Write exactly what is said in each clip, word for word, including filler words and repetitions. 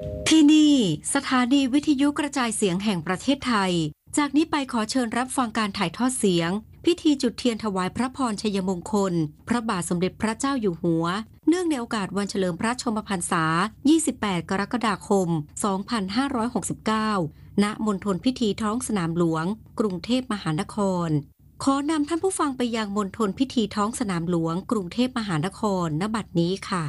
ที่นี่สถานีวิทยุกระจายเสียงแห่งประเทศไทยจากนี้ไปขอเชิญรับฟังการถ่ายทอดเสียงพิธีจุดเทียนถวายพระพรชัยมงคลพระบาทสมเด็จพระเจ้าอยู่หัวเนื่องในโอกาสวันเฉลิมพระชนมพรรษายี่สิบแปดกรกฎาคมสองพันห้าร้อยหกสิบเก้าณมณฑลพิธีท้องสนามหลวงกรุงเทพมหานครขอนำท่านผู้ฟังไปยังมณฑลพิธีท้องสนามหลวงกรุงเทพมหานครณบัดนี้ค่ะ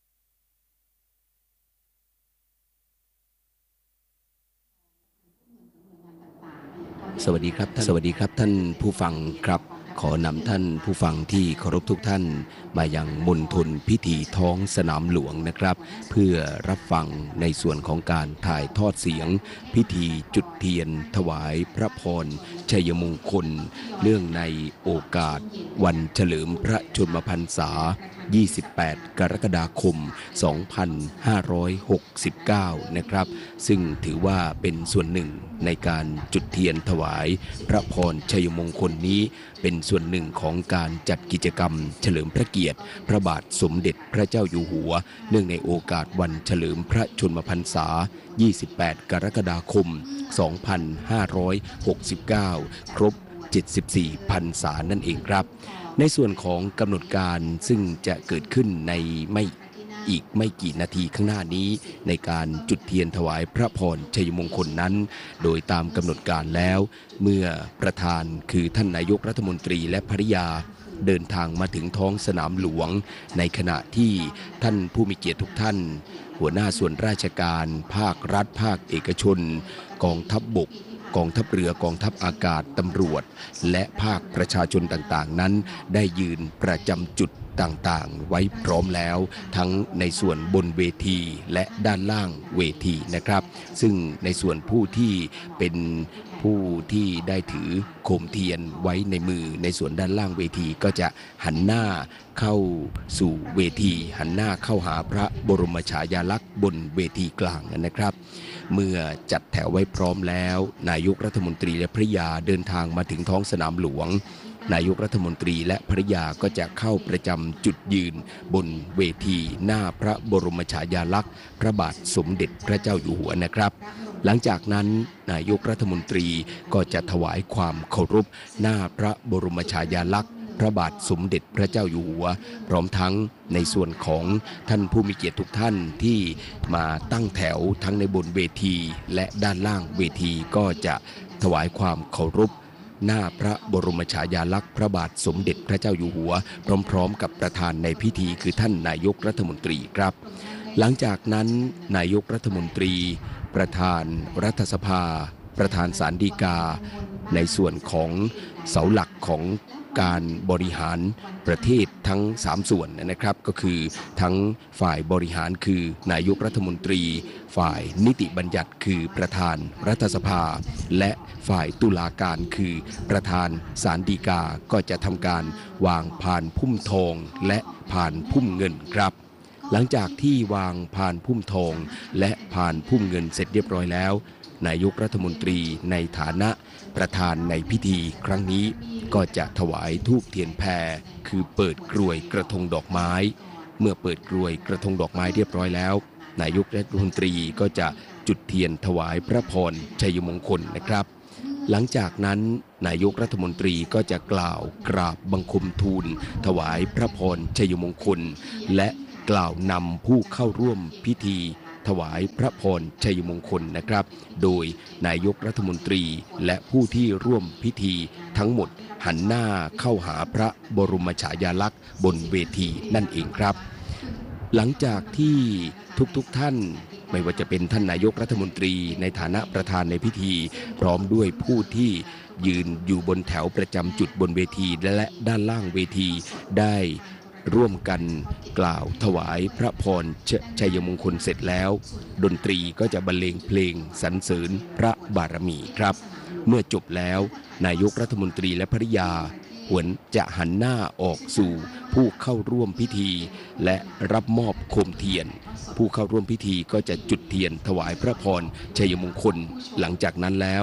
สวัสดีครับสวัสดีครับท่านผู้ฟังครับขอนำท่านผู้ฟังที่เคารพทุกท่านมายังมณฑลพิธีท้องสนามหลวงนะครับเพื่อรับฟังในส่วนของการถ่ายทอดเสียงพิธีจุดเทียนถวายพระพรชัยมงคลเนื่องในโอกาสวันเฉลิมพระชนมพรรษายี่สิบแปดกรกฎาคมสองพันห้าร้อยหกสิบเก้านะครับซึ่งถือว่าเป็นส่วนหนึ่งในการจุดเทียนถวายพระพรชัยมงคลนี้เป็นส่วนหนึ่งของการจัดกิจกรรมเฉลิมพระเกียรติพระบาทสมเด็จพระเจ้าอยู่หัวเนื่องในโอกาสวันเฉลิมพระชนมพรรษายี่สิบแปดกรกฎาคมสองพันห้าร้อยหกสิบเก้าครบเจ็ดสิบสี่พรรษานั่นเองครับในส่วนของกำหนดการซึ่งจะเกิดขึ้นในไม่อีกไม่กี่นาทีข้างหน้านี้ในการจุดเทียนถวายพระพรชัยมงคลนั้นโดยตามกำหนดการแล้วเมื่อประธานคือท่านนายกรัฐมนตรีและภริยาเดินทางมาถึงท้องสนามหลวงในขณะที่ท่านผู้มีเกียรติทุกท่านหัวหน้าส่วนราชการภาครัฐภาคเอกชนกองทัพบกกองทัพเรือกองทัพอากาศตำรวจและภาคประชาชนต่างๆนั้นได้ยืนประจำจุดต่างๆไว้พร้อมแล้วทั้งในส่วนบนเวทีและด้านล่างเวทีนะครับซึ่งในส่วนผู้ที่เป็นผู้ที่ได้ถือโคมเทียนไว้ในมือในส่วนด้านล่างเวทีก็จะหันหน้าเข้าสู่เวทีหันหน้าเข้าหาพระบรมฉายาลักษณ์บนเวทีกลางนะครับเมื่อจัดแถวไว้พร้อมแล้วนายกรัฐมนตรีและภริยาเดินทางมาถึงท้องสนามหลวงนายกรัฐมนตรีและภริยาก็จะเข้าประจำจุดยืนบนเวทีหน้าพระบรมฉายาลักษณ์พระบาทสมเด็จพระเจ้าอยู่หัวนะครับหลังจากนั้นนายกรัฐมนตรีก็จะถวายความเคารพหน้าพระบรมฉายาลักษณ์พระบาทสมเด็จพระเจ้าอยู่หัวพร้อมทั้งในส่วนของท่านผู้มีเกียรติทุกท่านที่มาตั้งแถวทั้งในบนเวทีและด้านล่างเวทีก็จะถวายความเคารพหน้าพระบรมฉายาลักษณ์พระบาทสมเด็จพระเจ้าอยู่หัวพร้อมๆกับประธานในพิธีคือท่านนายกรัฐมนตรีครับหลังจากนั้นนายกรัฐมนตรีประธานรัฐสภาประธานศาลฎีกาในส่วนของเสาหลักของการบริหารประเทศทั้งสามส่วนนะครับก็คือทั้งฝ่ายบริหารคือนายกรัฐมนตรีฝ่ายนิติบัญญัติคือประธานรัฐสภาและฝ่ายตุลาการคือประธานศาลฎีกาก็จะทำการวางพานพุ่มทองและพานพุ่มเงินครับหลังจากที่วางพานพุ่มทองและพานพุ่มเงินเสร็จเรียบร้อยแล้วนายกรัฐมนตรีในฐานะประธานในพิธีครั้งนี้ก็จะถวายธูปเทียนแพคือเปิดกรวยกระทงดอกไม้เมื่อเปิดกรวยกระทงดอกไม้เรียบร้อยแล้วนายกรัฐมนตรีก็จะจุดเทียนถวายพระพรชัยมงคลนะครับหลังจากนั้นนายกรัฐมนตรีก็จะกล่าวกราบบังคมทูลถวายพระพรชัยมงคลและกล่าวนำผู้เข้าร่วมพิธีถวายพระพรชัยมงคลนะครับโดยนายกรัฐมนตรีและผู้ที่ร่วมพิธีทั้งหมดหันหน้าเข้าหาพระบรมฉายาลักษณ์บนเวทีนั่นเองครับหลังจากที่ทุกๆท่านไม่ว่าจะเป็นท่านนายกรัฐมนตรีในฐานะประธานในพิธีพร้อมด้วยผู้ที่ยืนอยู่บนแถวประจำจุดบนเวทีและด้านล่างเวทีได้ร่วมกันกล่าวถวายพระพรชัยมงคลเสร็จแล้วดนตรีก็จะบรรเลงเพลงสรรเสริญพระบารมีครับเมื่อจบแล้วนายกรัฐมนตรีและภริยาหวนจะหันหน้าออกสู่ผู้เข้าร่วมพิธีและรับมอบโคมเทียนผู้เข้าร่วมพิธีก็จะจุดเทียนถวายพระพรชัยมงคลหลังจากนั้นแล้ว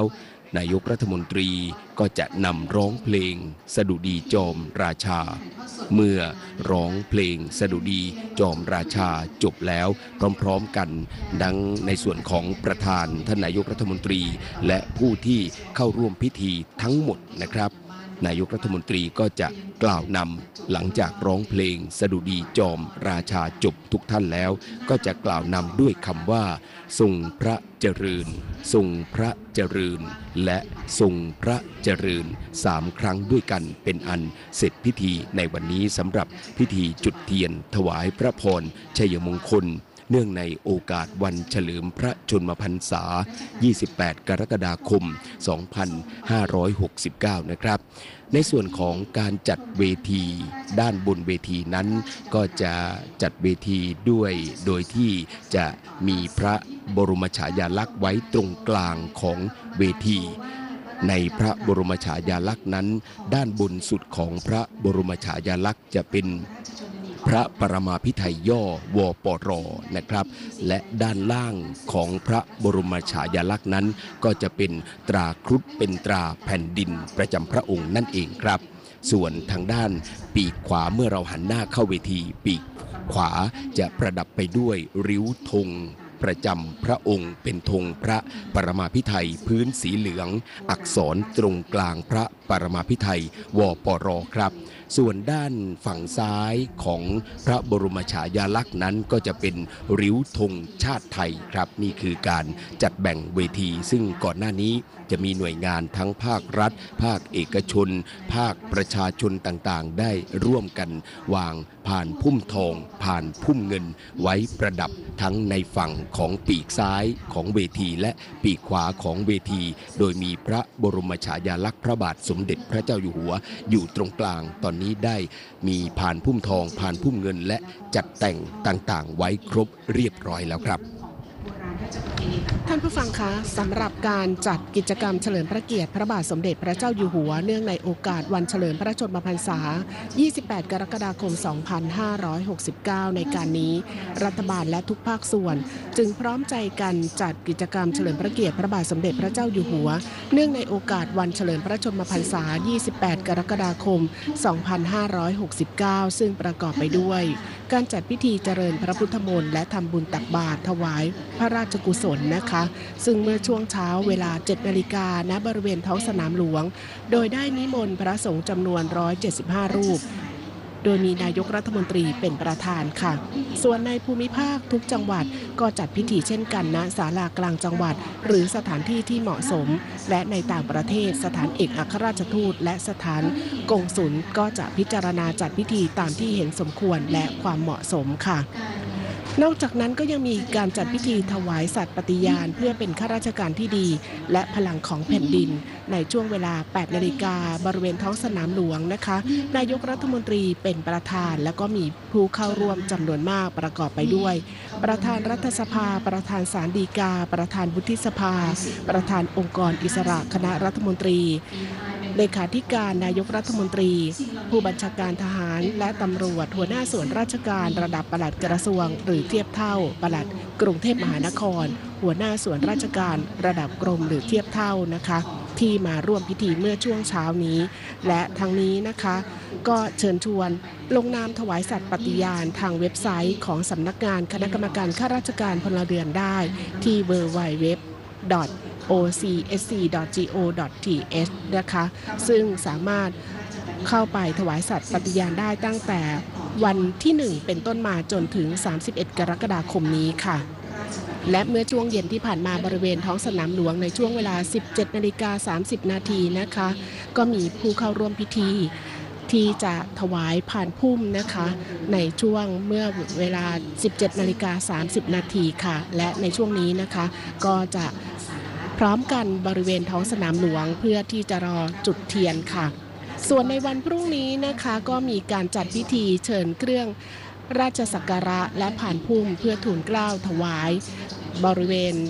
นายกรัฐมนตรีก็จะนำร้องเพลงสดุดีจอมราชาเมื่อร้องเพลงสดุดีจอมราชาจบแล้วพร้อมๆกันดังในส่วนของประธานท่านนายกรัฐมนตรีและผู้ที่เข้าร่วมพิธีทั้งหมดนะครับนายกรัฐมนตรีก็จะกล่าวนำหลังจากร้องเพลงสดุดีจอมราชาจบทุกท่านแล้วก็จะกล่าวนำด้วยคำว่าทรงพระเจริญทรงพระเจริญและทรงพระเจริญสามครั้งด้วยกันเป็นอันเสร็จพิธีในวันนี้สำหรับพิธีจุดเทียนถวายพระพรชัยมงคลเนื่องในโอกาสวันเฉลิมพระชนมพรรษายี่สิบแปดกรกฎาคมสองพันห้าร้อยหกสิบเก้านะครับในส่วนของการจัดเวทีด้านบนเวทีนั้นก็จะจัดเวทีด้วยโดยที่จะมีพระบรมฉายาลักษณ์ไว้ตรงกลางของเวทีในพระบรมฉายาลักษณ์นั้นด้านบนสุดของพระบรมฉายาลักษณ์จะเป็นพระปรมาภิไธยย่อวปรนะครับและด้านล่างของพระบรมฉายาลักษณ์นั้นก็จะเป็นตราครุฑเป็นตราแผ่นดินประจำพระองค์นั่นเองครับส่วนทางด้านปีกขวาเมื่อเราหันหน้าเข้าเวทีปีกขวาจะประดับไปด้วยริ้วธงประจำพระองค์เป็นธงพระปรมาภิไธยพื้นสีเหลืองอักษรตรงกลางพระปรมาภิไธยวปรครับส่วนด้านฝั่งซ้ายของพระบรมฉายาลักษณ์นั้นก็จะเป็นริ้วธงชาติไทยครับนี่คือการจัดแบ่งเวทีซึ่งก่อนหน้านี้จะมีหน่วยงานทั้งภาครัฐภาคเอกชนภาคประชาชนต่างๆได้ร่วมกันวางผ่านพุ่มทองผ่านพุ่มเงินไว้ประดับทั้งในฝั่งของปีกซ้ายของเวทีและปีกขวาของเวทีโดยมีพระบรมฉายาลักษณ์พระบาทสมเด็จพระเจ้าอยู่หัวอยู่ตรงกลางตอนนี้ได้มีผ่านพุ่มทองผ่านพุ่มเงินและจัดแต่งต่างๆไว้ครบเรียบร้อยแล้วครับท่านผู้ฟังคะสำหรับการจัดกิจกรรมเฉลิมพระเกียรติพระบาทสมเด็จพระเจ้าอยู่หัวเนื่องในโอกาสวันเฉลิมพระชนมพรรษายี่สิบแปดกรกฎาคมสองพันห้าร้อยหกสิบเก้าในการนี้รัฐบาลและทุกภาคส่วนจึงพร้อมใจกันจัดกิจกรรมเฉลิมพระเกียรติพระบาทสมเด็จพระเจ้าอยู่หัวเนื่องในโอกาสวันเฉลิมพระชนมพรรษายี่สิบแปดกรกฎาคมสองพันห้าร้อยหกสิบเก้าซึ่งประกอบไปด้วยการจัดพิธีเจริญพระพุทธมนต์และทำบุญตักบาตรถวายพระราชกุศลนะคะซึ่งเมื่อช่วงเช้าเวลา เจ็ดนาฬิกา ณ บริเวณท้องสนามหลวงโดยได้นิมนต์พระสงฆ์จำนวน หนึ่งร้อยเจ็ดสิบห้า รูปโดยมีนายกรัฐมนตรีเป็นประธานค่ะส่วนในภูมิภาคทุกจังหวัดก็จัดพิธีเช่นกันณศาลากลางจังหวัดหรือสถานที่ที่เหมาะสมและในต่างประเทศสถานเอกอัครราชทูตและสถานกงสุลก็จะพิจารณาจัดพิธีตามที่เห็นสมควรและความเหมาะสมค่ะนอกจากนั้นก็ยังมีการจัดพิธีถวายสัตย์ปฏิญาณเพื่อเป็นข้าราชการที่ดีและพลังของแผ่นดินในช่วงเวลา แปดนาฬิกา บริเวณท้องสนามหลวงนะคะนายกรัฐมนตรีเป็นประธานแล้วก็มีผู้เข้าร่วมจำนวนมากประกอบไปด้วยประธานรัฐสภาประธานศาลฎีกาประธานวุฒิสภาประธานองค์กรอิสระคณะรัฐมนตรีเลขาธิการนายกรัฐมนตรีผู้บัญชาการทหารและตำรวจหัวหน้าส่วนราชการระดับปลัดกระทรวงหรือเทียบเท่าปลัดกรุงเทพมหานครหัวหน้าส่วนราชการระดับกรมหรือเทียบเท่านะคะที่มาร่วมพิธีเมื่อช่วงเช้านี้และทั้งนี้นะคะก็เชิญชวนลงนามถวายสัตย์ปฏิญาณทางเว็บไซต์ของสำนักงานคณะกรรมการข้าราชการพลเรือนได้ที่ ดับเบิลยู ดับเบิลยู ดับเบิลยู ดอท โอ ซี เอส ซี ดอท จี โอ ดอท ที เอช นะคะซึ่งสามารถเข้าไปถวายสัตย์ปฏิญาณได้ตั้งแต่วันที่หนึ่งเป็นต้นมาจนถึงสามสิบเอ็ดกรกฎาคมนี้ค่ะและเมื่อช่วงเย็นที่ผ่านมาบริเวณท้องสนามหลวงในช่วงเวลา สิบเจ็ดนาฬิกาสามสิบนาทีนะคะก็มีผู้เข้าร่วมพิธีที่จะถวายผ่านพุ่มนะคะในช่วงเมื่อเวลา สิบเจ็ดนาฬิกาสามสิบนาทีค่ะและในช่วงนี้นะคะก็จะพร้อมกันบริเวณท้องสนามหลวงเพื่อที่จะรอจุดเทียนค่ะส่วนในวันพรุ่งนี้นะคะก็มีการจัดพิธีเชิญเครื่องราชสักการะและผ่านพุ่มเพื่อทูลเกล้าถวายบริเวณ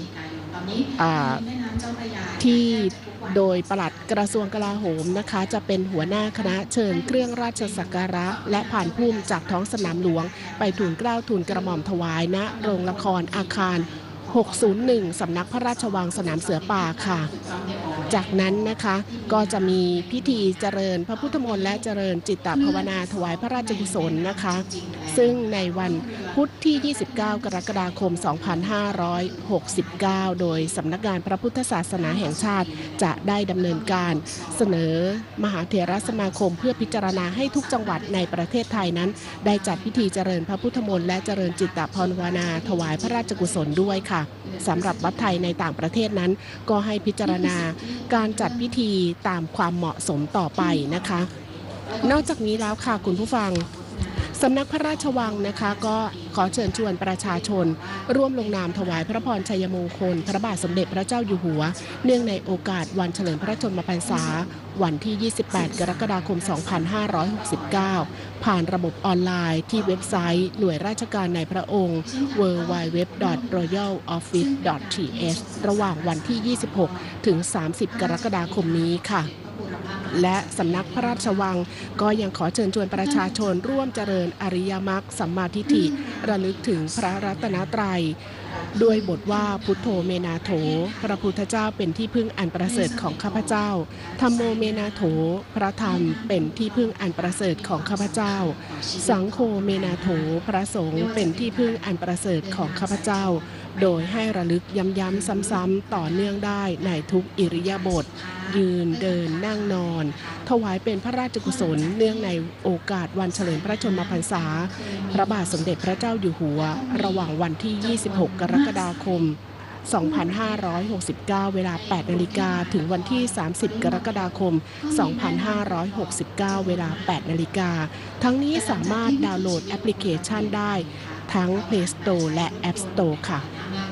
ที่โดยปลัดกระทรวงกลาโหมนะคะจะเป็นหัวหน้าคณะเชิญเครื่องราชสักการะและผ่านพุ่มจากท้องสนามหลวงไปทูลเกล้าทูลกระหม่อมถวายณโรงละครอาคารหกศูนย์หนึ่งสำนักพระราชวังสนามเสือป่าค่ะจากนั้นนะคะก็จะมีพิธีเจริญพระพุทธมนต์และเจริญจิตตภาวนาถวายพระราชกุศลนะคะซึ่งในวันพุธที่ยี่สิบเก้ากรกฎาคมสองพันห้าร้อยหกสิบเก้าโดยสำนักงานพระพุทธศาสนาแห่งชาติจะได้ดำเนินการเสนอมหาเถรสมาคมเพื่อพิจารณาให้ทุกจังหวัดในประเทศไทยนั้นได้จัดพิธีเจริญพระพุทธมนต์และเจริญจิตตภาวนาถวายพระราชกุศลด้วยค่ะสำหรับวัดไทยในต่างประเทศนั้นก็ให้พิจารณาการจัดพิธีตามความเหมาะสมต่อไปนะคะนอกจากนี้แล้วค่ะคุณผู้ฟังสำนักพระราชวังนะคะก็ขอเชิญชวนประชาชนร่วมลงนามถวายพระพรชัยมงคลพระบาทสมเด็จพระเจ้าอยู่หัวเนื่องในโอกาสวันเฉลิมพระชนมพรรษาวันที่ยี่สิบแปดกรกฎาคมสองพันห้าร้อยหกสิบเก้าผ่านระบบออนไลน์ที่เว็บไซต์หน่วยราชการในพระองค์ ดับเบิลยู ดับเบิลยู ดับเบิลยู ดอท รอยัล ออฟฟิศ ดอท ที เอช ระหว่างวันที่ยี่สิบหกถึงสามสิบกรกฎาคมนี้ค่ะและสำนักพระราชวังก็ยังขอเชิญชวนประชาชนร่วมเจริญอริยมรรคสัมมาทิฏฐิระลึกถึงพระรัตนตรัยด้วยบทว่าพุทโธเมนาโถพระพุทธเจ้าเป็นที่พึ่งอันประเสริฐของข้าพเจ้าธัมโมเมนาโถพระธรรมเป็นที่พึ่งอันประเสริฐของข้าพเจ้าสังโฆเมนาโถพระสงฆ์เป็นที่พึ่งอันประเสริฐของข้าพเจ้าโดยให้ระลึกย้ำๆซ้ำๆต่อเนื่องได้ในทุกอิริยาบถยืนเดินนั่งนอนถวายเป็นพระราชกุศลเนื่องในโอกาสวันเฉลิมพระชนมพรรษาพระบาทสมเด็จพระเจ้าอยู่หัวระหว่างวันที่ยี่สิบหกกรกฎาคมสองพันห้าร้อยหกสิบเก้าเวลา แปดนาฬิกาถึงวันที่สามสิบกรกฎาคมสองพันห้าร้อยหกสิบเก้าเวลา แปดนาฬิกาทั้งนี้สามารถดาวน์โหลดแอปพลิเคชันได้ทั้ง Play Store และ App Store ค่ะ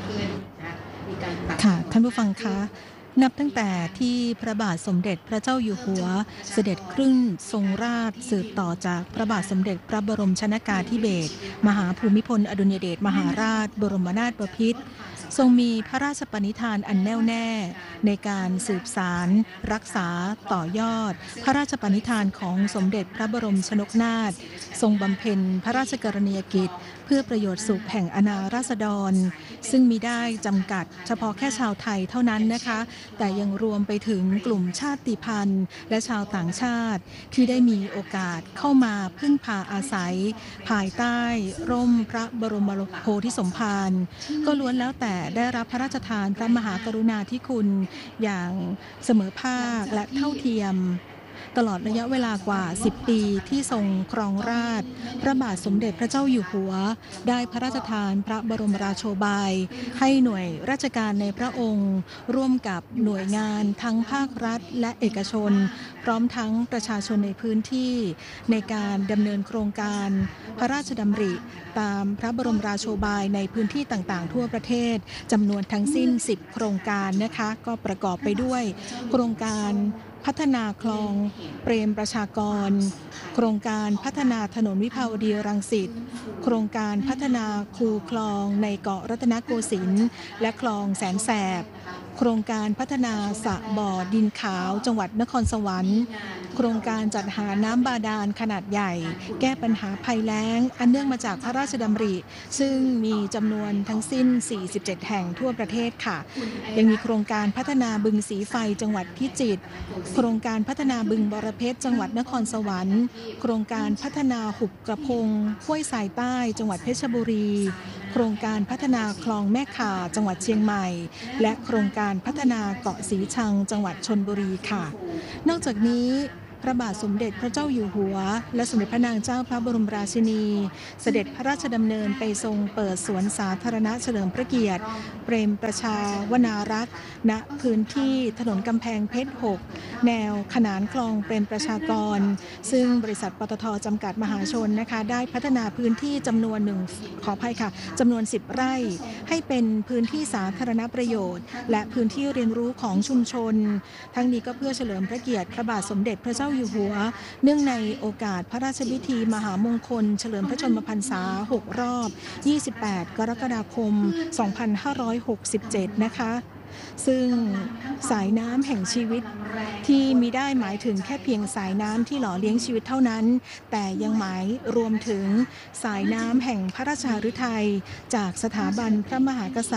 ค่ะท่านผู้ฟังคะนับตั้งแต่ที่พระบาทสมเด็จพระเจ้าอยู่หัวเสด็จขึ้นทรงราชสืบต่อจากพระบาทสมเด็จพระบรมชนกาธิเบศรมหาภูมิพลอดุลยเดชมหาราชบรมนาถบพิตรทรงมีพระราชปณิธานอันแน่วแน่ในการสืบสารรักษาต่อยอดพระราชปณิธานของสมเด็จพระบรมชนกนาถทรงบำเพ็ญพระราชกรณียกิจเพื่อประโยชน์สุขแห่งอาณาราษฎรซึ่งมิได้จำกัดเฉพาะแค่ชาวไทยเท่านั้นนะคะแต่ยังรวมไปถึงกลุ่มชาติพันธุ์และชาวต่างชาติที่ได้มีโอกาสเข้ามาพึ่งพาอาศัยภายใต้ร่มพระบรมโพธิสมภารก็ล้วนแล้วแต่ได้รับพระราชทานพระมหากรุณาธิคุณอย่างเสมอภาคและเท่าเทียมตลอดระยะเวลากว่าสิบปีที่ทรงครองราชย์พระบาทสมเด็จพระเจ้าอยู่หัวได้พระราชทานพระบรมราโชบายให้หน่วยราชการในพระองค์ร่วมกับหน่วยงานทั้งภาครัฐและเอกชนพร้อมทั้งประชาชนในพื้นที่ในการดำเนินโครงการพระราชดำริตามพระบรมราโชบายในพื้นที่ต่างๆทั่วประเทศจำนวนทั้งสิ้นสิบโครงการนะคะก็ประกอบไปด้วยโครงการพัฒนาคลองเปรมประชากรโครงการพัฒนาถนนวิภาวดีรังสิตโครงการพัฒนาคูคลองในเกาะรัตนโกสินทร์และคลองแสนแสบโครงการพัฒนาสระบ่อดินขาวจังหวัดนครสวรรค์โครงการจัดหาน้ำบาดาลขนาดใหญ่แก้ปัญหาภัยแล้งอันเนื่องมาจากพระราชดำริซึ่งมีจำนวนทั้งสิ้นสี่สิบเจ็ดแห่งทั่วประเทศค่ะยังมีโครงการพัฒนาบึงสีไฟจังหวัดพิจิตรโครงการพัฒนาบึงบรเพชรจังหวัดนครสวรรค์โครงการพัฒนาหุบกระพงห้วยทรายใต้จังหวัดเพชรบุรีโครงการพัฒนาคลองแม่ข่าจังหวัดเชียงใหม่และโครงการพัฒนาเกาะสีชังจังหวัดชลบุรีค่ะนอกจากนี้พระบาทสมเด็จพระเจ้าอยู่หัวและสมเด็จพระนางเจ้าพระบรมราชินีเสด็จพระราชดำเนินไปทรงเปิดสวนสาธารณะเฉลิมพระเกียรติเปรมประชาวนารักษ์ณพื้นที่ถนนกำแพงเพชรหกแนวขนานคลองเปรมประชากรซึ่งบริษัทปตท.จำกัดมหาชนนะคะได้พัฒนาพื้นที่จำนวนหนึ่งขออภัยค่ะจำนวนสิบไร่ให้เป็นพื้นที่สาธารณประโยชน์และพื้นที่เรียนรู้ของชุมชนทั้งนี้ก็เพื่อเฉลิมพระเกียรติพระบาทสมเด็จพระเจ้าอยู่หัวเนื่องในโอกาสพระราชพิธีมหามงคลเฉลิมพระชนมพรรษาหกรอบยี่สิบแปดกรกฎาคมสองพันห้าร้อยหกสิบเจ็ดนะคะซึ่งสายน้ำแห่งชีวิตที่มิได้หมายถึงแค่เพียงสายน้ำที่หล่อเลี้ยงชีวิตเท่านั้นแต่ยังหมายรวมถึงสายน้ำแห่งพระราชาฤทัยจากสถาบันพระมหากษัตริย์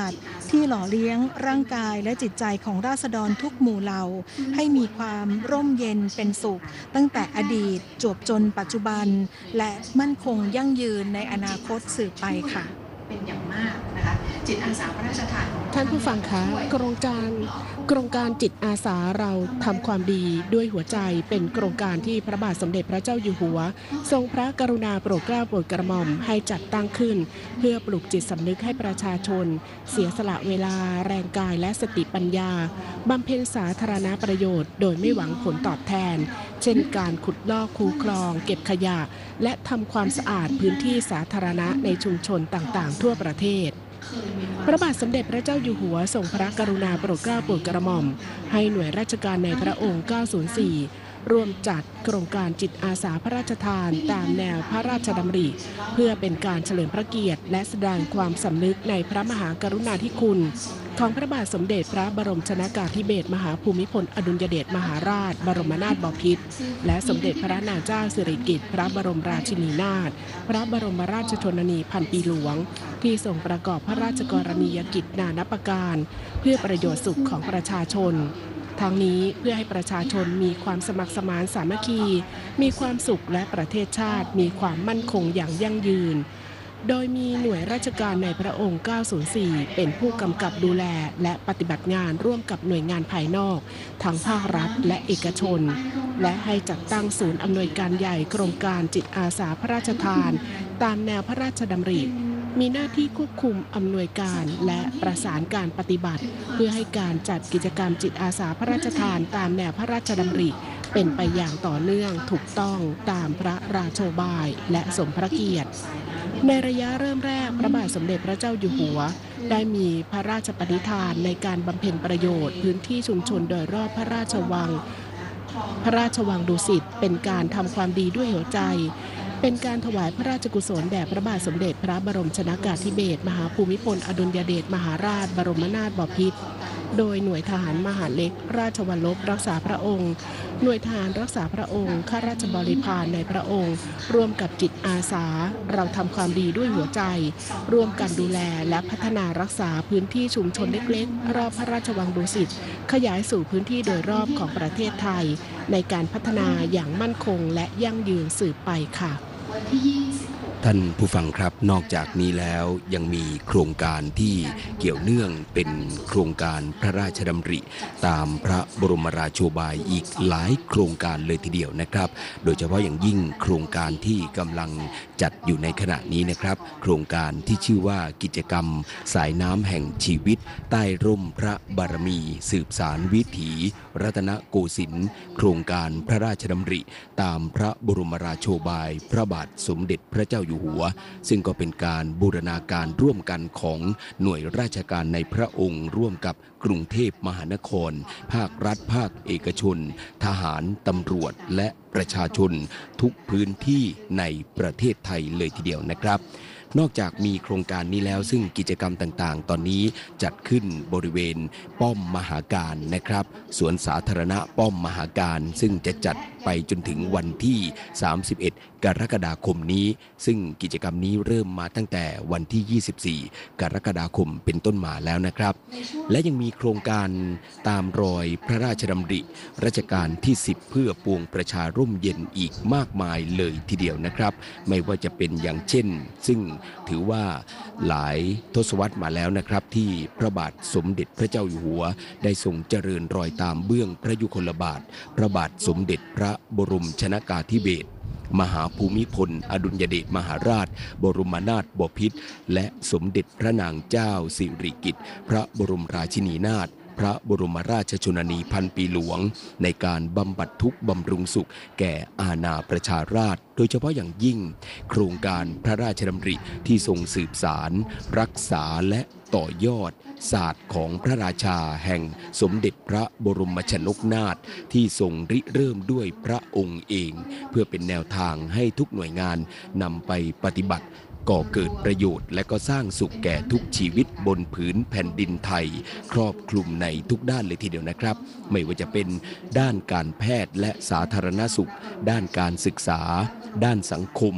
ที่หล่อเลี้ยงร่างกายและจิตใจของราษฎรทุกหมู่เหล่าให้มีความร่มเย็นเป็นสุขตั้งแต่อดีตจวบจนปัจจุบันและมั่นคงยั่งยืนในอนาคตสืบไปค่ะเป็นอย่างมากนะคะจิตอาสาพระราชทานท่านผู้ฟังคะโครงการโครงการจิตอาสาเราทำความดีด้วยหัวใจเป็นโครงการที่พระบาทสมเด็จพระเจ้าอยู่หัวทรงพระกรุณาโปรดเกล้าโปรดกระหม่อมให้จัดตั้งขึ้นเพื่อปลุกจิตสำนึกให้ประชาชนเสียสละเวลาแรงกายและสติปัญญาบำเพ็ญสาธารณประโยชน์โดยไม่หวังผลตอบแทนเช่นการขุดลอกคูคลองเก็บขยะและทำความสะอาดพื้นที่สาธารณะในชุมชนต่างๆทั่วประเทศพระบาทสมเด็จพระเจ้าอยู่หัวทรงพระกรุณาโปรดเกล้าโปรดกระหม่อมให้หน่วยราชการในพระองค์เก้าศูนย์สี่ร่วมจัดโครงการจิตอาสาพระราชทานตามแนวพระราชดำริเพื่อเป็นการเฉลิมพระเกียรติและแสดงความสำนึกในพระมหากรุณาธิคุณของพระบาทสมเด็จพระบรมชนกาธิเบศรมหาภูมิพลอดุลยเดชมหาราชบรมนาถบพิตรและสมเด็จพระนางเจ้าสิริกิติ์พระบรมราชินีนาถพระบรมราชชนนีพันปีหลวงที่ทรงประกอบพระราชกรณียกิจนานับประการเพื่อประโยชน์สุขของประชาชนทั้งนี้เพื่อให้ประชาชนมีความสมัครสมานสามัคคีมีความสุขและประเทศชาติมีความมั่นคงอย่างยั่งยืนโดยมีหน่วยราชการในพระองค์เก้าศูนย์สี่เป็นผู้กำกับดูแลและปฏิบัติงานร่วมกับหน่วยงานภายนอกทั้งภาครัฐและเอกชนและให้จัดตั้งศูนย์อำนวยการใหญ่โครงการจิตอาสาพระราชทานตามแนวพระราชดำริมีหน้าที่ควบคุมอำนวยการและประสานการปฏิบัติเพื่อให้การจัดกิจกรรมจิตอาสาพระราชทานตามแนวพระราชดำริเป็นไปอย่างต่อเนื่องถูกต้องตามพระราโชบายและสมพระเกียรติในระยะเริ่มแรกพระบาทสมเด็จพระเจ้าอยู่หัวได้มีพระราชปณิธานในการบำเพ็ญประโยชน์พื้นที่ชุมชนโดยรอบพระราชวังพระราชวังดุสิตเป็นการทำความดีด้วยหัวใจเป็นการถวายพระราชกุศลแด่พระบาทสมเด็จพระบรมชนกาธิเบศรมหาภูมิพลอดุลยเดชมหาราชบรมนาถบพิตรโดยหน่วยทหารมหาดเล็กราชวัลลบรักษาพระองค์หน่วยทหารรักษาพระองค์ข้าราชบริพารในพระองค์ร่วมกับจิตอาสาเราทำความดีด้วยหัวใจร่วมกันดูแลและพัฒนารักษาพื้นที่ชุมชนเล็กๆรอบพระราชวังดุสิตขยายสู่พื้นที่โดยรอบของประเทศไทยในการพัฒนาอย่างมั่นคงและยั่งยืนสืบไปค่ะท่านผู้ฟังครับนอกจากนี้แล้วยังมีโครงการที่เกี่ยวเนื่องเป็นโครงการพระราชดำริตามพระบรมราโชบายอีกหลายโครงการเลยทีเดียวนะครับโดยเฉพาะอย่างยิ่งโครงการที่กำลังจัดอยู่ในขณะนี้นะครับโครงการที่ชื่อว่ากิจกรรมสายน้ำแห่งชีวิตใต้ร่มพระบารมีสืบสานวิถีรัตนโกสินทร์โครงการพระราชดำริตามพระบรมราโชบายพระบาทสมเด็จพระเจ้าอยู่หัวซึ่งก็เป็นการบูรณาการร่วมกันของหน่วยราชการในพระองค์ร่วมกับกรุงเทพมหานครภาครัฐภาคเอกชนทหารตำรวจและประชาชนทุกพื้นที่ในประเทศไทยเลยทีเดียวนะครับนอกจากมีโครงการนี้แล้วซึ่งกิจกรรมต่างๆตอนนี้จัดขึ้นบริเวณป้อมมหาการนะครับสวนสาธารณะป้อมมหาการซึ่งจะจัดไปจนถึงวันที่สามสิบเอ็ดกรกฎาคมนี้ซึ่งกิจกรรมนี้เริ่มมาตั้งแต่วันที่ยี่สิบสี่กรกฎาคมเป็นต้นมาแล้วนะครับและยังมีโครงการตามรอยพระราชดำริรัชกาลที่สิบเพื่อปวงประชาร่มเย็นอีกมากมายเลยทีเดียวนะครับไม่ว่าจะเป็นอย่างเช่นซึ่งถือว่าหลายทศวรรษมาแล้วนะครับที่พระบาทสมเด็จพระเจ้าอยู่หัวได้ทรงเจริญรอยตามเบื้องพระยุคลบาทพระบาทสมเด็จพระบรมชนกาธิเบศรมหาภูมิพลอดุลยเดชมหาราชบรมนาถบพิตรและสมเด็จพระนางเจ้าสิริกิติ์พระบรมราชินีนาถพระบรมราชชนนีพันปีหลวงในการบำบัดทุกข์บำรุงสุขแก่อาณาประชาราษฎร์โดยเฉพาะอย่างยิ่งโครงการพระราชดำริที่ทรงสืบสารรักษาและต่อยอดศาสตร์ของพระราชาแห่งสมเด็จพระบรมชนกนาถที่ทรงริเริ่มด้วยพระองค์เองเพื่อเป็นแนวทางให้ทุกหน่วยงานนำไปปฏิบัติก่อเกิดประโยชน์และก็สร้างสุขแก่ทุกชีวิตบนผืนแผ่นดินไทยครอบคลุมในทุกด้านเลยทีเดียวนะครับไม่ว่าจะเป็นด้านการแพทย์และสาธารณสุขด้านการศึกษาด้านสังคม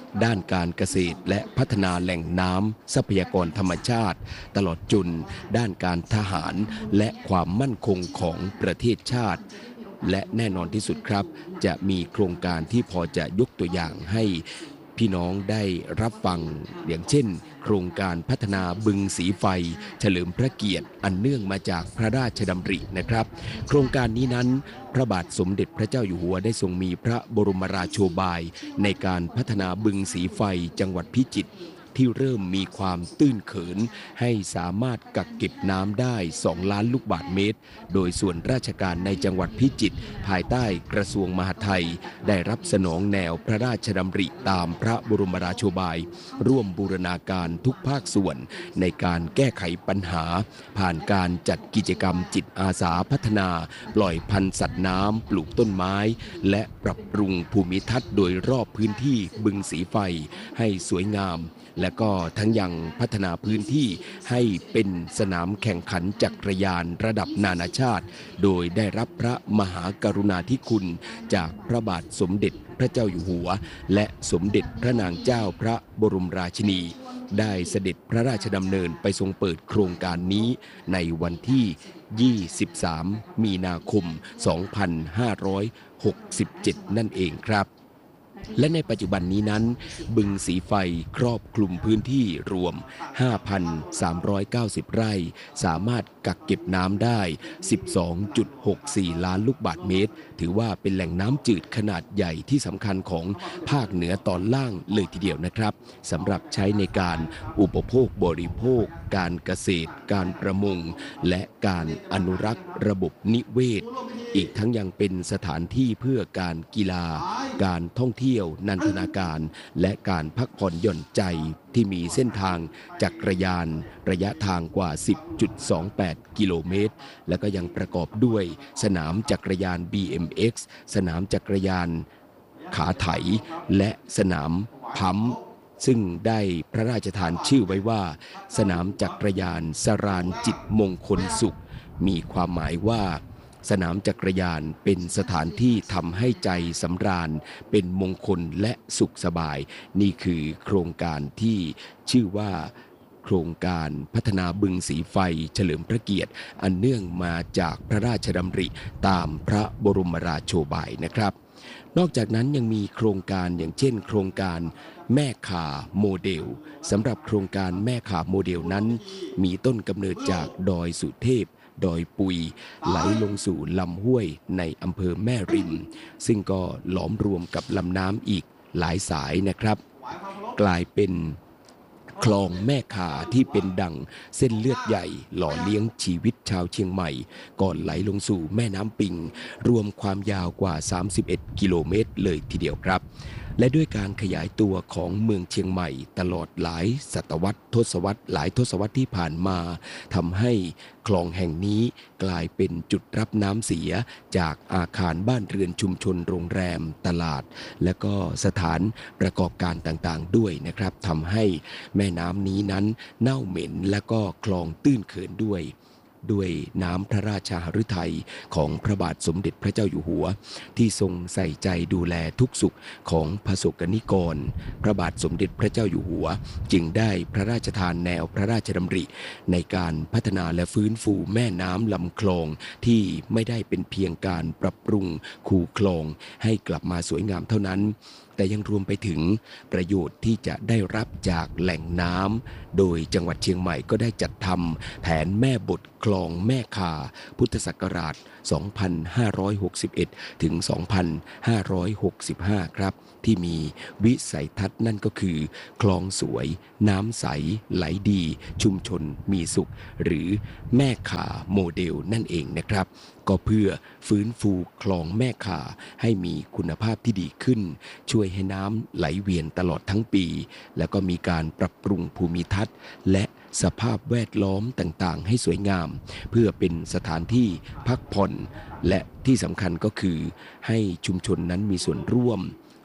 ด้านการเกษตรและพัฒนาแหล่งน้ำทรัพยากรธรรมชาติตลอดจนด้านการทหารและความมั่นคงของประเทศชาติและแน่นอนที่สุดครับจะมีโครงการที่พอจะยกตัวอย่างให้พี่น้องได้รับฟังอย่างเช่นโครงการพัฒนาบึงสีไฟเฉลิมพระเกียรติอันเนื่องมาจากพระราชดำรินะครับโครงการนี้นั้นพระบาทสมเด็จพระเจ้าอยู่หัวได้ทรงมีพระบรมราโชบายในการพัฒนาบึงสีไฟจังหวัดพิจิตรที่เริ่มมีความตื้นเขินให้สามารถกักเก็บน้ำได้สองล้านลูกบาศก์เมตรโดยส่วนราชการในจังหวัดพิจิตรภายใต้กระทรวงมหาดไทยได้รับสนองแนวพระราชดำริตามพระบรมราโชบายร่วมบูรณาการทุกภาคส่วนในการแก้ไขปัญหาผ่านการจัดกิจกรรมจิตอาสาพัฒนาปล่อยพันธุ์สัตว์น้ำปลูกต้นไม้และปรับปรุงภูมิทัศน์โดยรอบพื้นที่บึงสีไฟให้สวยงามและก็ทั้งยังพัฒนาพื้นที่ให้เป็นสนามแข่งขันจักรยานระดับนานาชาติโดยได้รับพระมหากรุณาธิคุณจากพระบาทสมเด็จพระเจ้าอยู่หัวและสมเด็จพระนางเจ้าพระบรมราชินีได้เสด็จพระราชดำเนินไปทรงเปิดโครงการนี้ในวันที่ยี่สิบสามมีนาคมสองพันห้าร้อยหกสิบเจ็ดนั่นเองครับและในปัจจุบันนี้นั้นบึงสีไฟครอบคลุมพื้นที่รวม ห้าพันสามร้อยเก้าสิบ ไร่สามารถกักเก็บน้ำได้ สิบสองจุดหกสี่ ล้านลูกบาศก์เมตรถือว่าเป็นแหล่งน้ำจืดขนาดใหญ่ที่สำคัญของภาคเหนือตอนล่างเลยทีเดียวนะครับสำหรับใช้ในการอุปโภคบริโภคการเกษตรการประมงและการอนุรักษ์ระบบนิเวศอีกทั้งยังเป็นสถานที่เพื่อการกีฬาการท่องเที่ยวนันทนาการและการพักผ่อนหย่อนใจที่มีเส้นทางจักรยานระยะทางกว่า สิบจุดสองแปด กิโลเมตรและก็ยังประกอบด้วยสนามจักรยาน บี เอ็ม เอ็กซ์ สนามจักรยานขาไถและสนามพัมซึ่งได้พระราชทานชื่อไว้ว่าสนามจักรยานสรานจิตมงคลสุขมีความหมายว่าสนามจักรยานเป็นสถานที่ทำให้ใจสำราญเป็นมงคลและสุขสบายนี่คือโครงการที่ชื่อว่าโครงการพัฒนาบึงสีไฟเฉลิมพระเกียรติอันเนื่องมาจากพระราชดำริตามพระบรมราโชบายนะครับนอกจากนั้นยังมีโครงการอย่างเช่นโครงการแม่ข่าโมเดลสำหรับโครงการแม่ข่าโมเดลนั้นมีต้นกำเนิดจากดอยสุเทพดอยปุยไหลลงสู่ลำห้วยในอำเภอแม่ริมซึ่งก็หลอมรวมกับลำน้ำอีกหลายสายนะครับกลายเป็นคลองแม่ข่าที่เป็นดั่งเส้นเลือดใหญ่หล่อเลี้ยงชีวิตชาวเชียงใหม่ก่อนไหลลงสู่แม่น้ำปิงรวมความยาวกว่าสามสิบเอ็ดกิโลเมตรเลยทีเดียวครับและด้วยการขยายตัวของเมืองเชียงใหม่ตลอดหลายศตวรรษทศวรรษหลายทศวรรษที่ผ่านมาทำให้คลองแห่งนี้กลายเป็นจุดรับน้ำเสียจากอาคารบ้านเรือนชุมชนโรงแรมตลาดและก็สถานประกอบการต่างๆด้วยนะครับทำให้แม่น้ำนี้นั้นเน่าเหม็นและก็คลองตื้นเขินด้วยด้วยน้ำพระราชาฤทัยของพระบาทสมเด็จพระเจ้าอยู่หัวที่ทรงใส่ใจดูแลทุกสุขของพระสกนิกรพระบาทสมเด็จพระเจ้าอยู่หัวจึงได้พระราชทานแนวพระราชดำริในการพัฒนาและฟื้นฟูแม่น้ำลำคลองที่ไม่ได้เป็นเพียงการปรับปรุงคูคลองให้กลับมาสวยงามเท่านั้นแต่ยังรวมไปถึงประโยชน์ที่จะได้รับจากแหล่งน้ำโดยจังหวัดเชียงใหม่ก็ได้จัดทำแผนแม่บทคลองแม่ข่าพุทธศักราช สองพันห้าร้อยหกสิบเอ็ด ถึง สองพันห้าร้อยหกสิบห้า ครับที่มีวิสัยทัศน์นั่นก็คือคลองสวยน้ำใสไหลดีชุมชนมีสุขหรือแม่ข่าโมเดลนั่นเองนะครับก็เพื่อฟื้นฟูคลองแม่ข่าให้มีคุณภาพที่ดีขึ้นช่วยให้น้ำไหลเวียนตลอดทั้งปีแล้วก็มีการปรับปรุงภูมิทัศน์และสภาพแวดล้อมต่างๆให้สวยงามเพื่อเป็นสถานที่พักผ่อนและที่สำคัญก็คือให้ชุมชนนั้นมีส่วนร่วม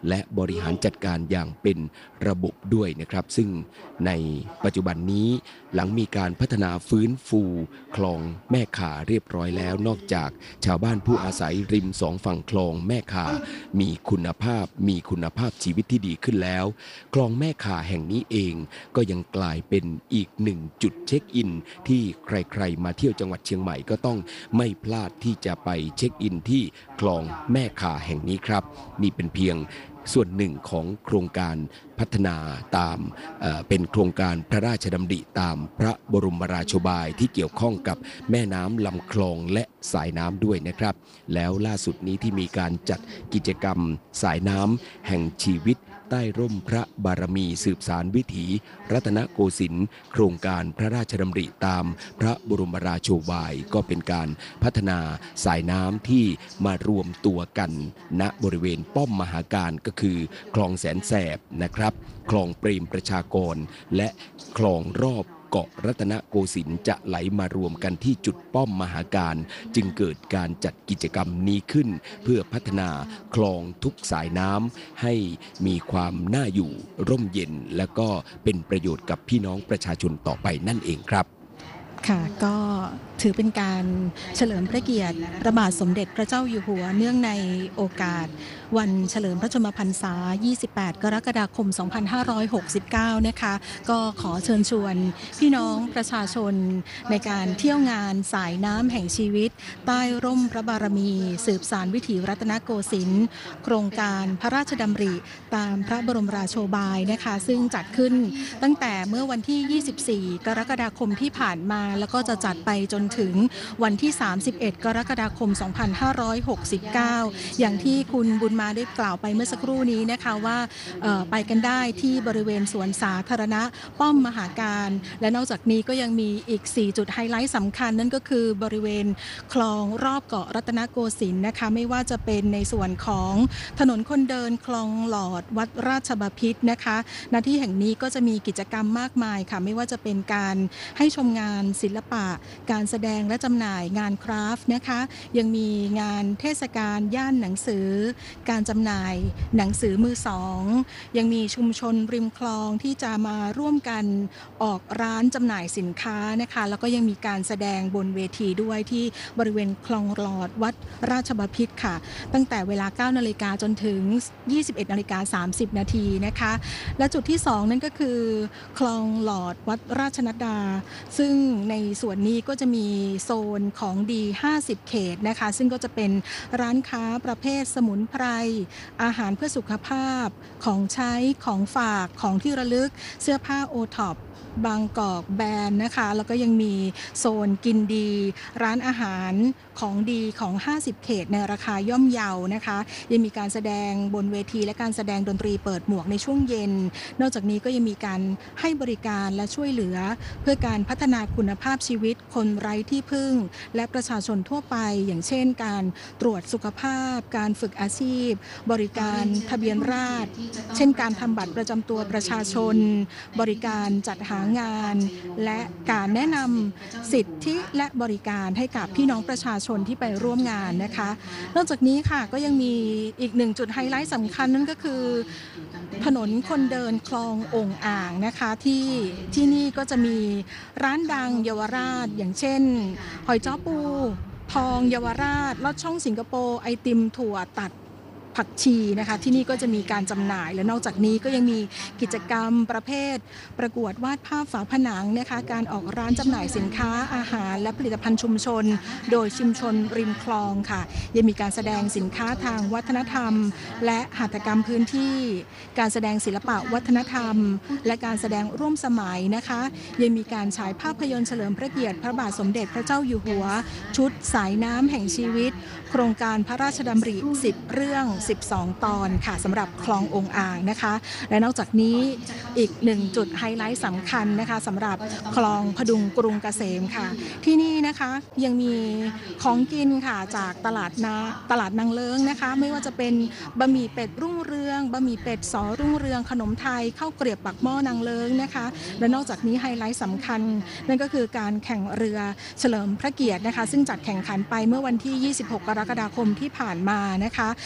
และบริหารจัดการอย่างเป็นระบบด้วยนะครับซึ่งในปัจจุบันนี้หลังมีการพัฒนาฟื้นฟูคลองแม่ข่าเรียบร้อยแล้วนอกจากชาวบ้านผู้อาศัยริมสองฝั่งคลองแม่ข่ามีคุณภาพมีคุณภาพชีวิตที่ดีขึ้นแล้วคลองแม่ข่าแห่งนี้เองก็ยังกลายเป็นอีกหนึ่งจุดเช็คอินที่ใครๆมาเที่ยวจังหวัดเชียงใหม่ก็ต้องไม่พลาดที่จะไปเช็คอินที่คลองแม่ข่าแห่งนี้ครับนี่เป็นเพียงส่วนหนึ่งของโครงการพัฒนาตามเอ่อเป็นโครงการพระราชดำริตามพระบรมราโชบายที่เกี่ยวข้องกับแม่น้ำลำคลองและสายน้ำด้วยนะครับแล้วล่าสุดนี้ที่มีการจัดกิจกรรมสายน้ำแห่งชีวิตใต้ร่มพระบารมีสืบสารวิถีรัตนโกสินทร์โครงการพระราชดำริตามพระบรมราโชบายก็เป็นการพัฒนาสายน้ำที่มารวมตัวกันณบริเวณป้อมมหาการก็คือคลองแสนแสบนะครับคลองเปรมประชากรและคลองรอบเกาะรัตนโกสินทร์จะไหลมารวมกันที่จุดป้อมมหาการจึงเกิดการจัดกิจกรรมนี้ขึ้นเพื่อพัฒนาคลองทุกสายน้ำให้มีความน่าอยู่ร่มเย็นและก็เป็นประโยชน์กับพี่น้องประชาชนต่อไปนั่นเองครับค่ะก็ถือเป็นการเฉลิมพระเกียรติพระบาทสมเด็จพระเจ้าอยู่หัวเนื่องในโอกาสวันเฉลิมพระชนมพรรษายี่สิบแปดกรกฎาคมสองพันห้าร้อยหกสิบเก้านะคะก็ขอเชิญชวนพี่น้องประชาชนในการเที่ยวงานสายน้ำแห่งชีวิตใต้ร่มพระบารมีสืบสานวิถีรัตนโกสินทร์โครงการพระราชดำริตามพระบรมราโชบายนะคะซึ่งจัดขึ้นตั้งแต่เมื่อวันที่ยี่สิบสี่กรกฎาคมที่ผ่านมาแล้วก็จะจัดไปจนถึงวันที่สามสิบเอ็ดกรกฎาคมสองพันห้าร้อยหกสิบเก้าอย่างที่คุณบุญมาได้กล่าวไปเมื่อสักครู่นี้นะคะว่าไปกันได้ที่บริเวณสวนสาธารณะป้อมมหาการและนอกจากนี้ก็ยังมีอีกสี่จุดไฮไลท์สำคัญนั่นก็คือบริเวณคลองรอบเกาะรัตนโกสินทร์นะคะไม่ว่าจะเป็นในส่วนของถนนคนเดินคลองหลอดวัดราชบพิตรนะคะณที่แห่งนี้ก็จะมีกิจกรรมมากมายค่ะไม่ว่าจะเป็นการให้ชมงานศิลปะการแสดงและจำหน่ายงานคราฟต์นะคะยังมีงานเทศกาลย่านหนังสือการจำหน่ายหนังสือมือสองยังมีชุมชนริมคลองที่จะมาร่วมกันออกร้านจำหน่ายสินค้านะคะแล้วก็ยังมีการแสดงบนเวทีด้วยที่บริเวณคลองหลอดวัดราชบพิตรค่ะตั้งแต่เวลา เก้านาฬิกา จนถึง ยี่สิบเอ็ดนาฬิกาสามสิบนาทีนะคะและจุดที่สองนั่นก็คือคลองหลอดวัดราชนัดดาซึ่งในส่วนนี้ก็จะมีโซนของดีห้าสิบเขตนะคะซึ่งก็จะเป็นร้านค้าประเภทสมุนไพรอาหารเพื่อสุขภาพของใช้ของฝากของที่ระลึกเสื้อผ้าโอท็อปบางกอกแบรนด์นะคะแล้วก็ยังมีโซนกินดีร้านอาหารของดีของห้าสิบเขตในราคาย่อมเยานะคะยังมีการแสดงบนเวทีและการแสดงดนตรีเปิดหมวกในช่วงเย็นนอกจากนี้ก็ยังมีการให้บริการและช่วยเหลือเพื่อการพัฒนาคุณภาพชีวิตคนไร้ที่พึ่งและประชาชนทั่วไปอย่างเช่นการตรวจสุขภาพการฝึกอาชีพบริการทะเบียนราษฎร์เช่นการทำบัตรประจำตัวประชาชนบริการจัดหางานและการแนะนำสิทธิและบริการให้กับพี่น้องประชาชนที่ไปร่วมงานนะคะนอกจากนี้ค่ะก็ยังมีอีกหนึ่งจุดไฮไลท์สำคัญนั่นก็คือถนนคนเดินคลองโอ่งอ่างนะคะที่ที่นี่ก็จะมีร้านดังเยาวราชอย่างเช่นหอยจ้อปูทองเยาวราชลอดช่องสิงคโปร์ไอติมถั่วตัดผักชีนะคะที่นี่ก็จะมีการจำหน่ายและนอกจากนี้ก็ยังมีกิจกรรมประเภทประกวดวาดภาพฝาผนังนะคะการออกร้านจำหน่ายสินค้าอาหารและผลิตภัณฑ์ชุมชนโดยชุมชนริมคลองค่ะยังมีการแสดงสินค้าทางวัฒนธรรมและหัตถกรรมพื้นที่การแสดงศิลปะวัฒนธรรมและการแสดงร่วมสมัยนะคะยังมีการฉายภาพยนตร์เฉลิมพระเกียรติพระบาทสมเด็จพระเจ้าอยู่หัวชุดสายน้ำแห่งชีวิตโครงการพระราชดำริสิบเรื่องสิบสองตอนค่ะสำหรับคลององอ่างนะคะและนอกจากนี้อีกหนึ่งจุดไฮไลท์สำคัญนะคะสำหรับคลองพดุงกรุงเกษมค่ะที่นี่นะคะยังมีของกินค่ะจากตลาดนาตลาดนางเลิ้งนะคะไม่ว่าจะเป็นบะหมี่เป็ดรุ่งเรืองบะหมี่เป็ดสอรุ่งเรืองขนมไทยข้าวเกรียบปักหม้อนางเลิ้งนะคะและนอกจากนี้ไฮไลท์สำคัญนั่นก็คือการแข่งเรือเฉลิมพระเกียรตินะคะซึ่งจัดแข่งขันไปเมื่อวันที่ยี่สิบหกกรกฎาคมที่ผ่านมานะคะนอกจาก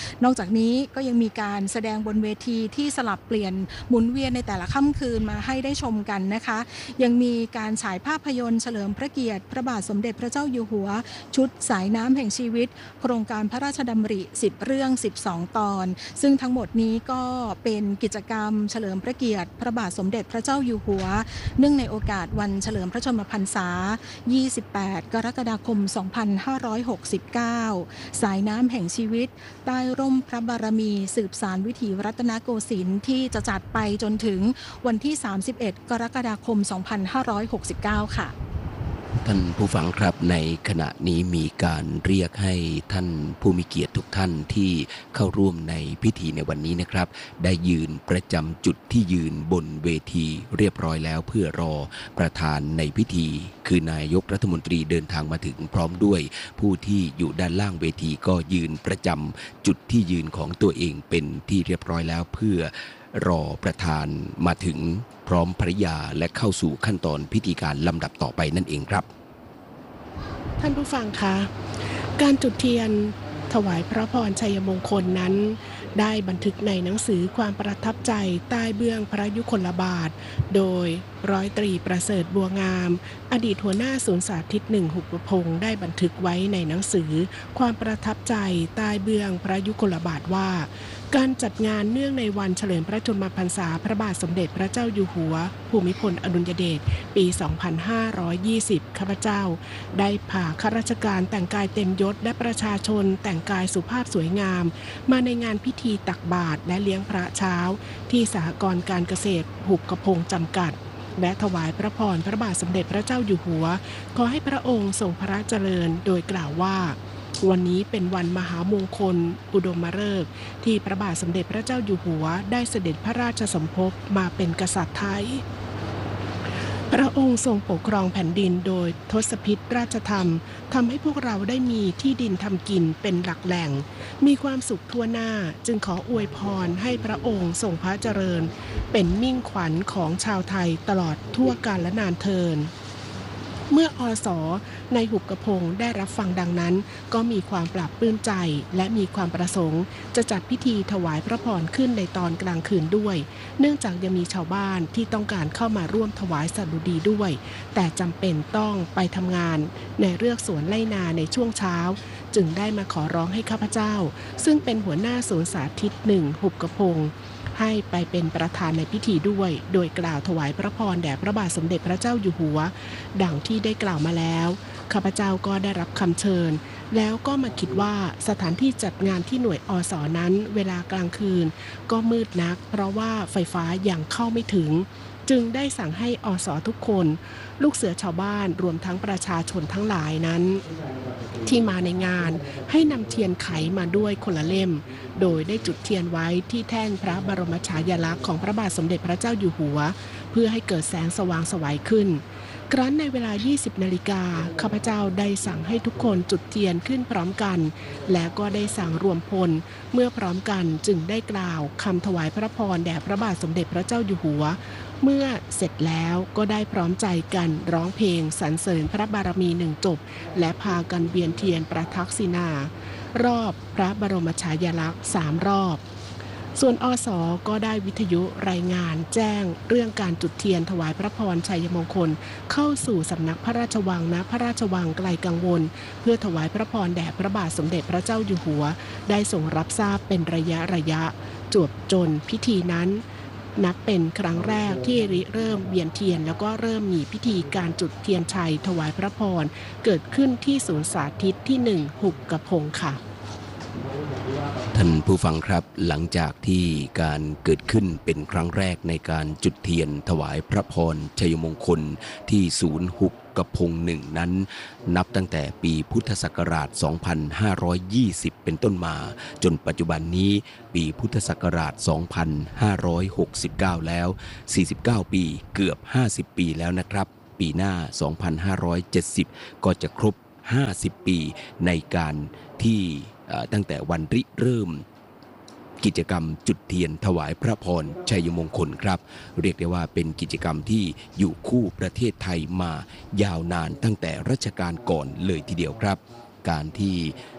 จากนี้ก็ยังมีการแสดงบนเวทีที่สลับเปลี่ยนหมุนเวียนในแต่ละค่ำคืนมาให้ได้ชมกันนะคะยังมีการฉายภาพยนตร์เฉลิมพระเกียรติพระบาทสมเด็จพระเจ้าอยู่หัวชุดสายน้ำแห่งชีวิตโครงการพระราชดำริสิบเรื่องสิบสองตอนซึ่งทั้งหมดนี้ก็เป็นกิจกรรมเฉลิมพระเกียรติพระบาทสมเด็จพระเจ้าอยู่หัวเนื่องในโอกาสวันเฉลิมพระชนมพรรษายี่สิบแปดกรกฎาคมสองพันห้าร้อยหกสิบเก้าสายน้ำแห่งชีวิตใต้ร่มพระบารมีสืบสานวิถีรัตนโกสินทร์ที่จะจัดไปจนถึงวันที่สามสิบเอ็ดกรกฎาคมสองพันห้าร้อยหกสิบเก้าค่ะท่านผู้ฟังครับในขณะนี้มีการเรียกให้ท่านผู้มีเกียรติทุกท่านที่เข้าร่วมในพิธีในวันนี้นะครับได้ยืนประจำจุดที่ยืนบนเวทีเรียบร้อยแล้วเพื่อรอประธานในพิธีคือนายกรัฐมนตรีเดินทางมาถึงพร้อมด้วยผู้ที่อยู่ด้านล่างเวทีก็ยืนประจำจุดที่ยืนของตัวเองเป็นที่เรียบร้อยแล้วเพื่อรอประธานมาถึงพร้อมภริยาและเข้าสู่ขั้นตอนพิธีการลำดับต่อไปนั่นเองครับท่านผู้ฟังคะการจุดเทียนถวายพระพรชัยมงคลนั้นได้บันทึกในหนังสือความประทับใจใต้เบื้องพระยุคลบาทโดยร้อยตรีประเสริฐบัวงามอดีตหัวหน้าศูนย์สาธิตหนึ่งหุบพงได้บันทึกไว้ในหนังสือความประทับใจใต้เบื้องพระยุคลบาทว่าการจัดงานเนื่องในวันเฉลิมพระชนมพรรษาพระบาทสมเด็จพระเจ้าอยู่หัวภูมิพลอดุลยเดชปี สองพันห้าร้อยยี่สิบ ข้าพเจ้าได้พาข้าราชการแต่งกายเต็มยศและประชาชนแต่งกายสุภาพสวยงามมาในงานพิธีตักบาตรและเลี้ยงพระเช้าที่สหกรณ์การเกษตรหุบกระพงจำกัดและถวายพระพรพระบาทสมเด็จพระเจ้าอยู่หัวขอให้พระองค์ทรงพระเจริญโดยกล่าวว่าวันนี้เป็นวันมหามงคลอุดมฤกษ์ที่พระบาทสมเด็จพระเจ้าอยู่หัวได้เสด็จพระราชสมภพมาเป็นกษัตริย์ไทยพระองค์ทรงปกครองแผ่นดินโดยทศพิธราชธรรมทำให้พวกเราได้มีที่ดินทำกินเป็นหลักแหล่งมีความสุขทั่วหน้าจึงขออวยพรให้พระองค์ทรงพระเจริญเป็นมิ่งขวัญของชาวไทยตลอดทั่วกาลนานเทินเมื่ออสในหุบกระพงได้รับฟังดังนั้นก็มีความปลาบปลื้มใจและมีความประสงค์จะจัดพิธีถวายพระพรขึ้นในตอนกลางคืนด้วยเนื่องจากยังมีชาวบ้านที่ต้องการเข้ามาร่วมถวายสดุดีด้วยแต่จำเป็นต้องไปทำงานในเรือกสวนไร่นาในช่วงเช้าจึงได้มาขอร้องให้ข้าพเจ้าซึ่งเป็นหัวหน้าศูนย์สาธิตหนึ่งหุบกระพงให้ไปเป็นประธานในพิธีด้วยโดยกล่าวถวายพระพรแด่พระบาทสมเด็จพระเจ้าอยู่หัวดังที่ได้กล่าวมาแล้วข้าพเจ้าก็ได้รับคำเชิญแล้วก็มาคิดว่าสถานที่จัดงานที่หน่วยอสนั้นเวลากลางคืนก็มืดนักเพราะว่าไฟฟ้ายังเข้าไม่ถึงจึงได้สั่งให้อสทุกคนลูกเสือชาวบ้านรวมทั้งประชาชนทั้งหลายนั้นที่มาในงานให้นำเทียนไขมาด้วยคนละเล่มโดยได้จุดเทียนไว้ที่แท่นพระบรมฉายาลักษณ์ของพระบาทสมเด็จพระเจ้าอยู่หัวเพื่อให้เกิดแสงสว่างไสวขึ้นครั้นในเวลา ยี่สิบนาฬิกาข้าพเจ้าได้สั่งให้ทุกคนจุดเทียนขึ้นพร้อมกันและก็ได้สั่งรวมพลเมื่อพร้อมกันจึงได้กล่าวคำถวายพระพรแด่พระบาทสมเด็จพระเจ้าอยู่หัวเมื่อเสร็จแล้วก็ได้พร้อมใจกันร้องเพลงสรรเสริญพระบารมีหนึ่งจบและพากันเวียนเทียนประทักษิณารอบพระบรมฉายาลักษณ์สามรอบส่วนอสก็ได้วิทยุรายงานแจ้งเรื่องการจุดเทียนถวายพระพรชัยมงคลเข้าสู่สำนักพระราชวังณพระราชวังไกลกังวลเพื่อถวายพระพรแด่พระบาทสมเด็จพระเจ้าอยู่หัวได้ทรงรับทราบเป็นระยะระยะจวบจนพิธีนั้นนับเป็นครั้งแรกที่ริเริ่มเวียนเทียนแล้วก็เริ่มมีพิธีการจุดเทียนชัยถวายพระพรเกิดขึ้นที่ศูนย์สาธิตที่หนึ่งหุบกระพงค่ะท่านผู้ฟังครับหลังจากที่การเกิดขึ้นเป็นครั้งแรกในการจุดเทียนถวายพระพรชัยมงคลที่ศูนย์หุบกระพงหนึ่งนั้นนับตั้งแต่ปีพุทธศักราช สองพันห้าร้อยยี่สิบ เป็นต้นมาจนปัจจุบันนี้ปีพุทธศักราช สองพันห้าร้อยหกสิบเก้า แล้ว สี่สิบเก้า ปีเกือบ ห้าสิบ ปีแล้วนะครับปีหน้า สองพันห้าร้อยเจ็ดสิบ ก็จะครบ ห้าสิบ ปีในการที่ตั้งแต่วันริเริ่มกิจกรรมจุดเทียนถวายพระพรชัยมงคลครับเรียกได้ว่าเป็นกิจกรรมที่อยู่คู่ประเทศไทยมายาวนานตั้งแต่รัชกาลก่อนเลยทีเดียวครับการที่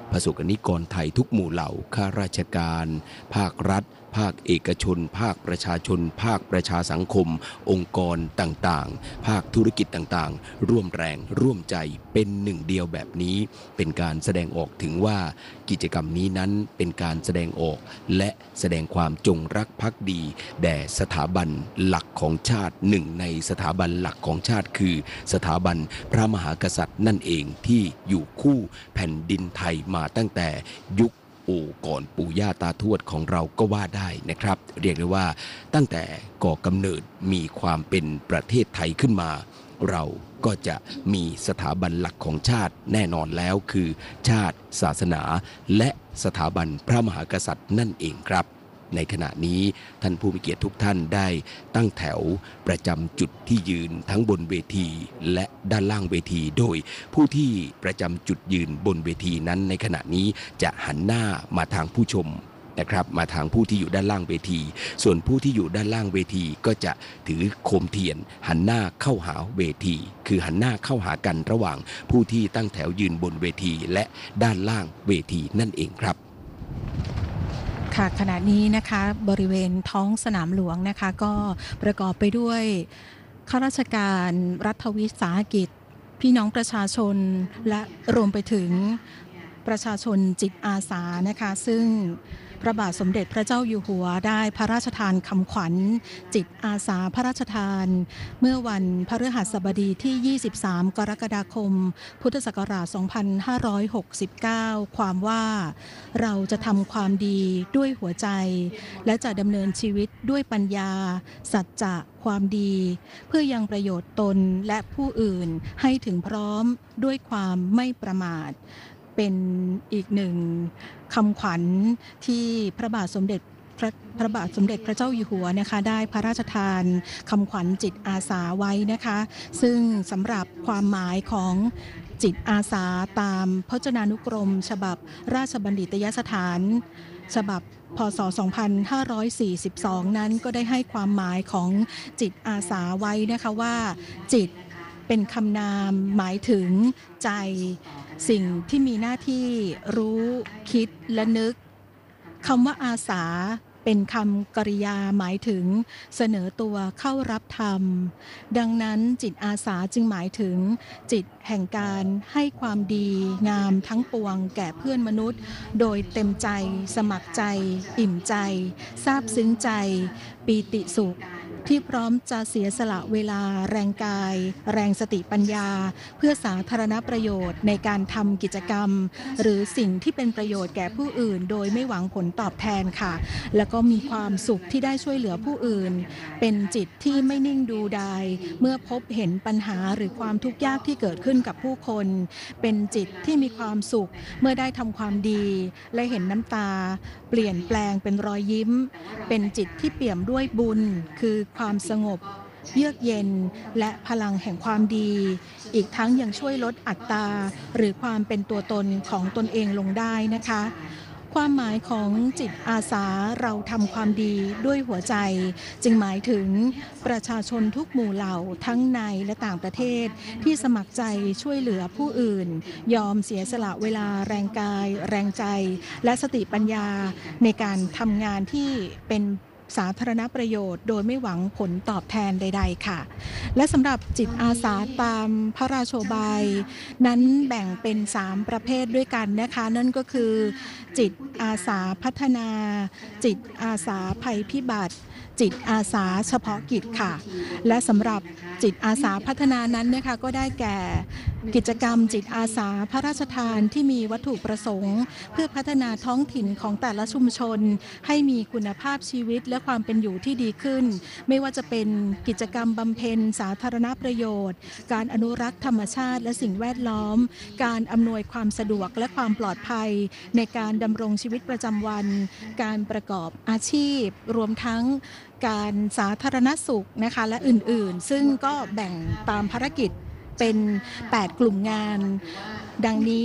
ประสบกนิกรไทยทุกหมู่เหล่าข้าราชการภาครัฐภาคเอกชนภาคประชาชนภาคประชาสังคมองค์กรต่างๆภาคธุรกิจต่างๆร่วมแรงร่วมใจเป็นหนึ่งเดียวแบบนี้เป็นการแสดงออกถึงว่ากิจกรรมนี้นั้นเป็นการแสดงออกและแสดงความจงรักภักดีแด่สถาบันหลักของชาติหนึ่งในสถาบันหลักของชาติคือสถาบันพระมหากษัตริย์นั่นเองที่อยู่คู่แผ่นดินไทยมาตั้งแต่ยุคโอ้ก่อนปู่ย่าตาทวดของเราก็ว่าได้นะครับเรียกได้ว่าตั้งแต่ก่อกำเนิดมีความเป็นประเทศไทยขึ้นมาเราก็จะมีสถาบันหลักของชาติแน่นอนแล้วคือชาติศาสนาและสถาบันพระมหากษัตริย์นั่นเองครับในขณะนี้ท่านผู้มีเกียรติทุกท่านได้ตั้งแถวประจำจุดที่ยืนทั้งบนเวทีและด้านล่างเวทีโดยผู้ที่ประจำจุดยืนบนเวทีนั้นในขณะนี้จะหันหน้ามาทางผู้ชมนะครับมาทางผู้ที่อยู่ด้านล่างเวทีส่วนผู้ที่อยู่ด้านล่างเวทีก็จะถือโคมเทียนหันหน้าเข้าหาเวทีคือหันหน้าเข้าหากันระหว่างผู้ที่ตั้งแถวยืนบนเวทีและด้านล่างเวทีนั่นเองครับค่ะขณะนี้นะคะบริเวณท้องสนามหลวงนะคะก็ประกอบไปด้วยข้าราชการรัฐวิสาหกิจพี่น้องประชาชนและรวมไปถึงประชาชนจิตอาสานะคะซึ่งพระบาทสมเด็จพระเจ้าอยู่หัวได้พระราชทานคำขวัญจิตอาสาพระราชทานเมื่อวันพฤหัสบดีที่ยี่สิบสามกรกฎาคมพุทธศักราชสองพันห้าร้อยหกสิบเก้าความว่าเราจะทำความดีด้วยหัวใจและจะดำเนินชีวิตด้วยปัญญาสัจจะความดีเพื่อยังประโยชน์ตนและผู้อื่นให้ถึงพร้อมด้วยความไม่ประมาทเป็นอีกหนึ่งคำขวัญที่พระบาทสมเด็จพระพระบาทสมเด็จพระเจ้าอยู่หัวนะคะได้พระราชทานคำขวัญจิตอาสาไว้นะคะซึ่งสำหรับความหมายของจิตอาสาตามพจนานุกรมฉบับราชบัณฑิตยสถานฉบับพ.ศ. สองพันห้าร้อยสี่สิบสองนั้นก็ได้ให้ความหมายของจิตอาสาไว้นะคะว่าจิตเป็นคำนามหมายถึงใจสิ่งที่มีหน้าที่รู้คิดและนึกคำว่าอาสาเป็นคำกริยาหมายถึงเสนอตัวเข้ารับธรรมดังนั้นจิตอาสาจึงหมายถึงจิตแห่งการให้ความดีงามทั้งปวงแก่เพื่อนมนุษย์โดยเต็มใจสมัครใจอิ่มใจซาบซึ้งใจปีติสุขที่พร้อมจะเสียสละเวลาแรงกายแรงสติปัญญาเพื่อสาธารณประโยชน์ในการทำกิจกรรมหรือสิ่งที่เป็นประโยชน์แก่ผู้อื่นโดยไม่หวังผลตอบแทนค่ะแล้วก็มีความสุขที่ได้ช่วยเหลือผู้อื่นเป็นจิตที่ไม่นิ่งดูดายเมื่อพบเห็นปัญหาหรือความทุกข์ยากที่เกิดขึ้นกับผู้คนเป็นจิตที่มีความสุขเมื่อได้ทำความดีและเห็นน้ำตาเปลี่ยนแปลงเป็นรอยยิ้มเป็นจิตที่เปี่ยมด้วยบุญคือความสงบเยือกเย็นและพลังแห่งความดีอีกทั้งยังช่วยลดอัตราหรือความเป็นตัวตนของตนเองลงได้นะคะความหมายของจิตอาสาเราทำความดีด้วยหัวใจจึงหมายถึงประชาชนทุกหมู่เหล่าทั้งในและต่างประเทศที่สมัครใจช่วยเหลือผู้อื่นยอมเสียสละเวลาแรงกายแรงใจและสติปัญญาในการทำงานที่เป็นสาธารณประโยชน์โดยไม่หวังผลตอบแทนใดๆค่ะและสำหรับจิตอาสาตามพระราโชบายนั้นแบ่งเป็นสามประเภทด้วยกันนะคะนั่นก็คือจิตอาสาพัฒนาจิตอาสาภัยพิบัติจิตอาสาเฉพาะกิจค่ะและสำหรับจิตอาสาพัฒนานั้นนะคะก็ได้แก่กิจกรรมจิตอาสาพระราชทานที่มีวัตถุประสงค์เพื่อพัฒนาท้องถิ่นของแต่ละชุมชนให้มีคุณภาพชีวิตและความเป็นอยู่ที่ดีขึ้นไม่ว่าจะเป็นกิจกรรมบำเพ็ญสาธารณประโยชน์การอนุรักษ์ธรรมชาติและสิ่งแวดล้อมการอำนวยความสะดวกและความปลอดภัยในการดำรงชีวิตประจำวันการประกอบอาชีพรวมทั้งการสาธารณสุขนะคะและอื่นๆซึ่งก็แบ่งตามภารกิจเป็นแปดกลุ่มงานดังนี้